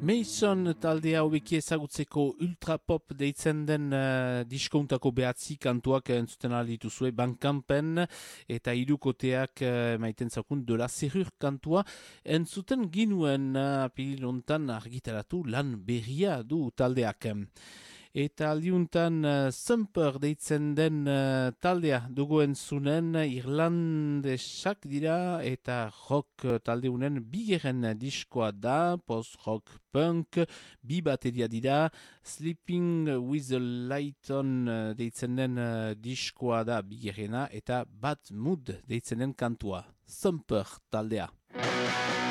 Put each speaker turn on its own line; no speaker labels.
Mason taldea hobeki ezagutzeko ultrapop deitzen den diskountako behatzi kantuak entzuten dituzue Bandcampen eta hirukoteak maiten zakun de la serrure kantua entzuten ginuen apilontan argitaratu lan berria du taldeak. Eta aldiuntan Sumper deitzen den taldea dugu entzunen irlandesak dira eta rock taldeunen bigeren diskoa da, post-rock punk, bi bateria dira, Sleeping with the Light on deitzen den diskoa da bigerena eta Bad Mood deitzen den kantua. Sumper taldea.